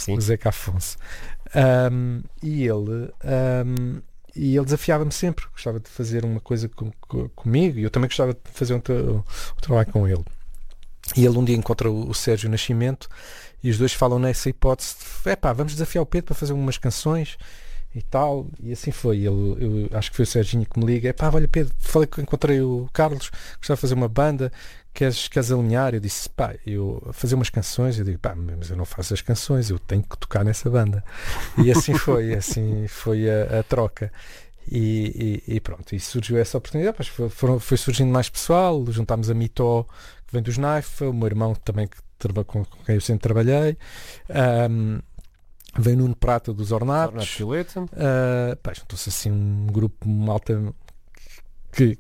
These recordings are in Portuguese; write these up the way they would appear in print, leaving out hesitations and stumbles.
Sim. o Zeca Afonso. E ele desafiava-me sempre, gostava de fazer uma coisa comigo, e eu também gostava de fazer um trabalho com ele. E ele um dia encontra o Sérgio Nascimento e os dois falam nessa hipótese de, vamos desafiar o Pedro para fazer umas canções e tal, e assim foi. Eu acho que foi o Serginho que me liga, olha Pedro, falei que encontrei o Carlos, gostava de fazer uma banda, queres alinhar? Eu disse, eu fazer umas canções, eu digo, mas eu não faço as canções, eu tenho que tocar nessa banda. E assim foi a troca. E pronto, e surgiu essa oportunidade, foi surgindo mais pessoal, juntámos a Mitó, que vem dos Naifa, o meu irmão também, com quem eu sempre trabalhei, veio Nuno Prata dos Ornatos, juntou-se assim um grupo malta que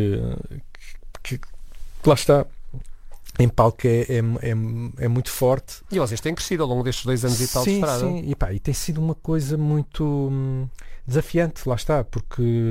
lá está, em palco é muito forte. E vocês têm crescido ao longo destes 2 anos e tal de estrada. Sim, e tem sido uma coisa muito desafiante, lá está, porque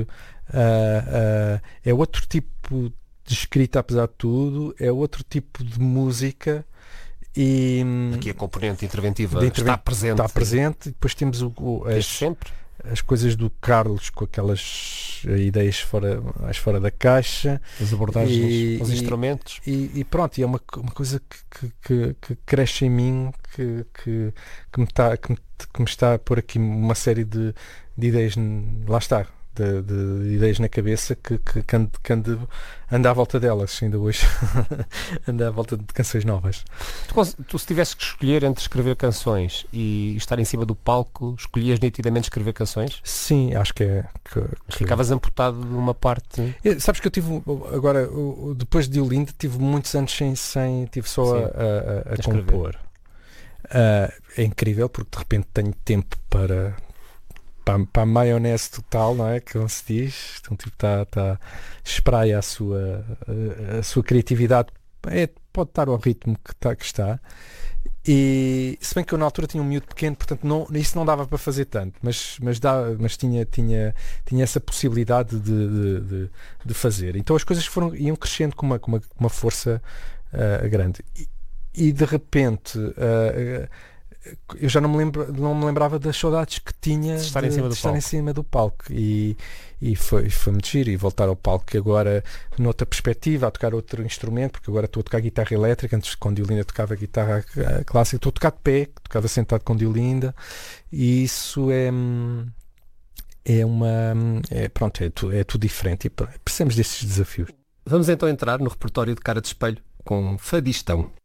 é outro tipo de escrita, apesar de tudo, é outro tipo de música. E aqui a componente interventiva está presente. E depois temos sempre as coisas do Carlos, com aquelas ideias fora da caixa, as abordagens, os instrumentos, e pronto, e é uma coisa que cresce em mim, que me está a pôr aqui uma série de ideias, lá está, de ideias na cabeça que anda à volta delas, ainda hoje anda à volta de canções novas. Tu se tivesses que escolher entre escrever canções e estar em cima do palco, escolhias nitidamente escrever canções? Sim, acho que ficavas amputado de uma parte. Sabes que eu tive agora, depois de Olinda, tive muitos anos sem tive só a compor. É incrível porque de repente tenho tempo para a maionese total, não é? Como se diz. Então, tipo, espraia a sua criatividade. Pode estar ao ritmo que está. E se bem que eu na altura tinha um miúdo pequeno, portanto isso não dava para fazer tanto, mas tinha essa possibilidade de fazer. Então as coisas iam crescendo com uma força grande. E de repente eu já não me lembrava das saudades que tinha de estar em cima do palco, e foi muito giro, e voltar ao palco agora noutra perspectiva, a tocar outro instrumento, porque agora estou a tocar guitarra elétrica. Antes, com Diolinda, tocava guitarra clássica, estou a tocar de pé, tocava sentado com Diolinda, e isso é tudo diferente, e precisamos desses desafios. Vamos então entrar no repertório de Cara de Espelho com Fadistão.